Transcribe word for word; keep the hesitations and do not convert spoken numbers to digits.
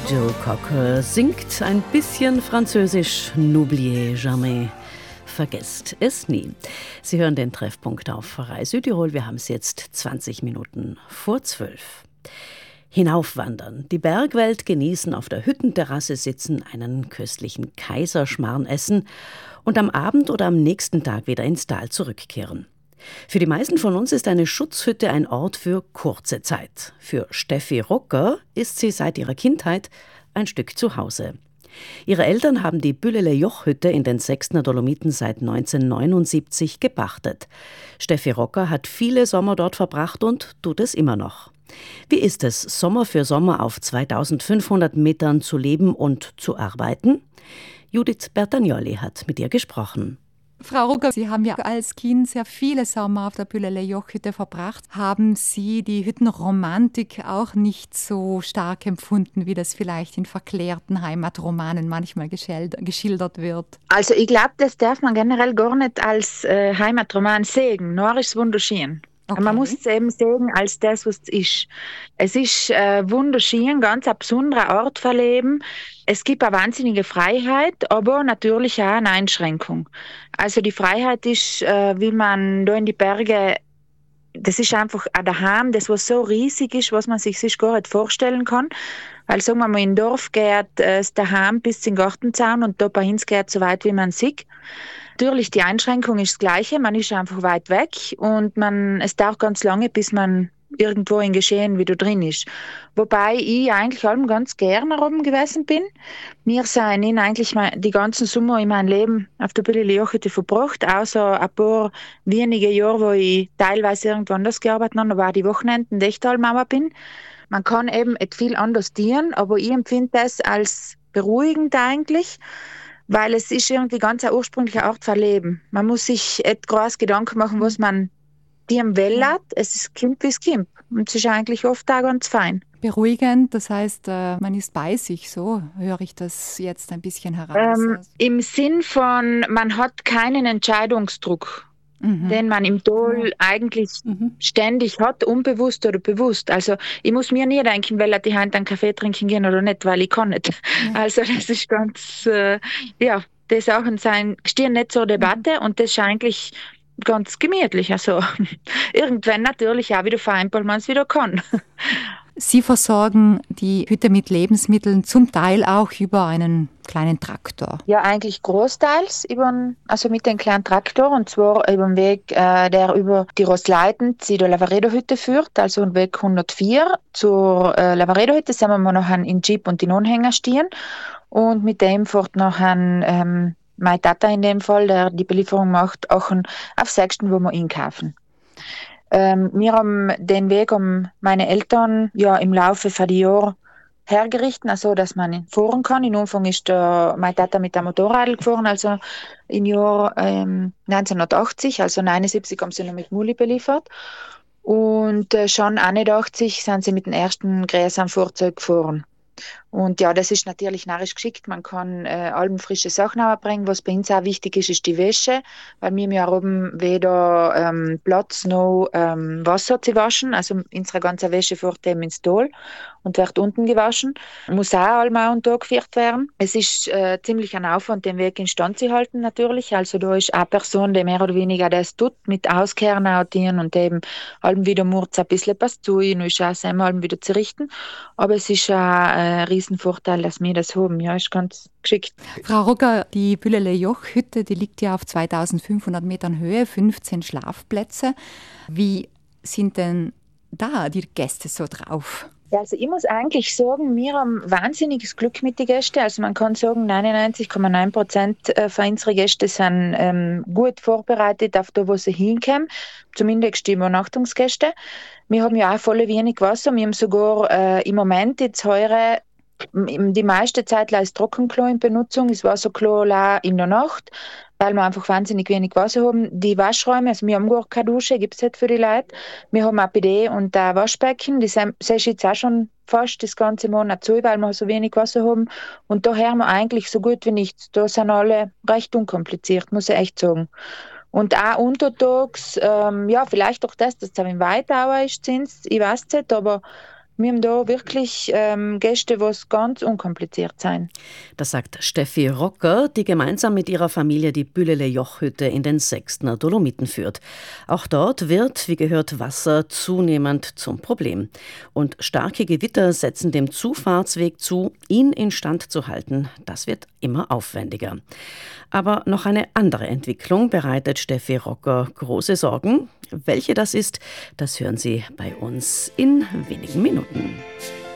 Joe Cocker singt ein bisschen Französisch. N'oubliez jamais. Vergesst es nie. Sie hören den Treffpunkt auf Rai Südtirol. Wir haben es jetzt zwanzig Minuten vor zwölf. Hinaufwandern, die Bergwelt genießen, auf der Hüttenterrasse sitzen, einen köstlichen Kaiserschmarrn essen und am Abend oder am nächsten Tag wieder ins Tal zurückkehren. Für die meisten von uns ist eine Schutzhütte ein Ort für kurze Zeit. Für Steffi Rocker ist sie seit ihrer Kindheit ein Stück zu Hause. Ihre Eltern haben die Büllele-Joch-Hütte in den Sechstner Dolomiten seit neunzehnhundertneunundsiebzig gepachtet. Steffi Rocker hat viele Sommer dort verbracht und tut es immer noch. Wie ist es, Sommer für Sommer auf zweitausendfünfhundert Metern zu leben und zu arbeiten? Judith Bertagnolli hat mit ihr gesprochen. Frau Rocker, Sie haben ja als Kind sehr viele Sommer auf der Büllele-Joch-Hütte verbracht. Haben Sie die Hüttenromantik auch nicht so stark empfunden, wie das vielleicht in verklärten Heimatromanen manchmal geschildert wird? Also ich glaube, das darf man generell gar nicht als äh, Heimatroman sehen. Nur ist es wunderschön. Okay. Man muss es eben sehen als das, was es ist. Es ist äh, wunderschön, ganz ein besonderer Ort verleben. Es gibt eine wahnsinnige Freiheit, aber natürlich auch eine Einschränkung. Also die Freiheit ist, äh, wie man da in die Berge, das ist einfach ein daheim, das was so riesig ist, was man sich sonst gar nicht vorstellen kann. Weil sagen wir mal, im Dorf geht äh, das daheim bis zum Gartenzaun und da bei uns geht so weit, wie man sieht. Natürlich, die Einschränkung ist das Gleiche, man ist einfach weit weg und man, es dauert ganz lange, bis man irgendwo in Geschehen wieder drin ist. Wobei ich eigentlich allem ganz gerne oben gewesen bin. Wir sind in eigentlich mein, die ganzen Sommer in meinem Leben auf der Büllele-Joch-Hütte verbracht, außer ein paar wenige Jahre, wo ich teilweise irgendwo anders gearbeitet habe, aber auch die Wochenenden echt allem Mama bin. Man kann eben nicht viel anders dienen, aber ich empfinde das als beruhigend eigentlich, weil es ist irgendwie ganz ein ursprünglicher Art von Leben. Man muss sich nicht groß Gedanken machen, was man dienen will. Es ist Kind wie es Kind. Und es ist eigentlich oft auch ganz fein. Beruhigend, das heißt, man ist bei sich, so höre ich das jetzt ein bisschen heraus. Ähm, Im Sinn von, man hat keinen Entscheidungsdruck, mhm. den man im Tal ja. eigentlich mhm. ständig hat, unbewusst oder bewusst. Also ich muss mir nie denken, will ich heute einen Kaffee trinken gehen oder nicht, weil ich kann nicht. Ja. Also das ist ganz, äh, ja, die Sachen sind, stehen nicht zur Debatte mhm. und das ist eigentlich ganz gemütlich. Also irgendwann natürlich auch wieder fein, weil man es wieder kann. Sie versorgen die Hütte mit Lebensmitteln, zum Teil auch über einen kleinen Traktor. Ja, eigentlich großteils über, also mit dem kleinen Traktor, und zwar über den Weg, äh, der über die Rostleiten zu der Lavaredo-Hütte führt, also den Weg hundertvier zur äh, Lavaredo-Hütte, sind wir noch in Jeep und in Anhänger stehen und mit dem fährt noch ein ähm, mein Tata in dem Fall, der die Belieferung macht, auch auf Sechsten, wo wir einkaufen. Ähm, wir haben den Weg um meine Eltern ja im Laufe von den Jahren hergerichtet, also dass man fahren kann. Im Anfang ist der, mein Tata mit dem Motorrad gefahren, also im Jahr ähm, neunzehnhundertachtzig, also neunundsiebzig haben sie noch mit Muli beliefert. Und äh, schon einundachtzig sind sie mit dem ersten größeren Fahrzeug gefahren. Und ja, das ist natürlich narrisch geschickt. Man kann äh, allem frische Sachen bringen. Was bei uns auch wichtig ist, ist die Wäsche, weil wir ja oben weder ähm, Platz noch ähm, Wasser zu waschen. Also unsere ganze Wäsche fährt eben ins Tal und wird unten gewaschen. Muss auch allmal und Tag geführt werden. Es ist äh, ziemlich ein Aufwand, den Weg instand zu halten natürlich. Also da ist eine Person, die mehr oder weniger das tut, mit Auskehren autieren und eben allem wieder Murz ein bisschen passt zu, und ist auch einmal wieder zu richten. Aber es ist ein äh, Riesenvorteil, dass wir das haben. Ja, ist ganz geschickt. Frau Rocker, die Büllele-Joch-Hütte, die liegt ja auf zweitausendfünfhundert Metern Höhe, fünfzehn Schlafplätze. Wie sind denn da die Gäste so drauf? Ja, also ich muss eigentlich sagen, wir haben wahnsinniges Glück mit den Gästen. Also man kann sagen, neunundneunzig Komma neun Prozent von unseren Gästen sind ähm, gut vorbereitet auf das, wo sie hinkommen. Zumindest die Übernachtungsgäste. Wir haben ja auch voll wenig Wasser. Wir haben sogar äh, im Moment jetzt heuer die meiste Zeit ist Trockenklo in Benutzung, das Wasserklo in der Nacht, weil wir einfach wahnsinnig wenig Wasser haben. Die Waschräume, also wir haben gar keine Dusche, gibt es nicht für die Leute. Wir haben ein Bidet und ein Waschbecken, das ist jetzt auch schon fast das ganze Monat zu, weil wir so wenig Wasser haben. Und da hören wir eigentlich so gut wie nichts. Da sind alle recht unkompliziert, muss ich echt sagen. Und auch untertags, ähm, ja, vielleicht auch das, dass es im Weitauer ist, ich weiß es nicht, aber Wir haben da wirklich ähm, Gäste, die ganz unkompliziert sein. Das sagt Steffi Rocker, die gemeinsam mit ihrer Familie die Bülele-Joch-Hütte in den Sechstner Dolomiten führt. Auch dort wird, wie gehört, Wasser zunehmend zum Problem. Und starke Gewitter setzen dem Zufahrtsweg zu. Ihn instand zu halten, das wird immer aufwendiger. Aber noch eine andere Entwicklung bereitet Steffi Rocker große Sorgen. Welche das ist, das hören Sie bei uns in wenigen Minuten.